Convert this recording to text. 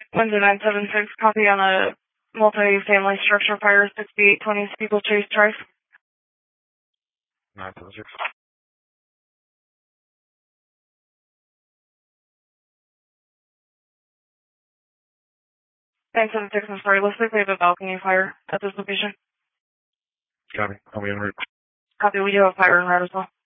Windsor 976, copy on a multi-family structure fire, 6820 Steeple Chase Drive. 976. 976, I'm sorry, looks like we have a balcony fire at this location. Copy. I'll be en route. Copy, we do have fire en route as well.